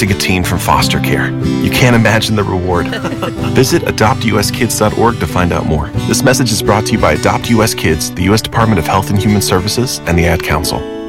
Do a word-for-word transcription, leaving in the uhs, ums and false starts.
adopting a teen from foster care. You can't imagine the reward. Visit adopt u s kids dot org to find out more. This message is brought to you by Adopt U S Kids, the U S Department of Health and Human Services, and the Ad Council.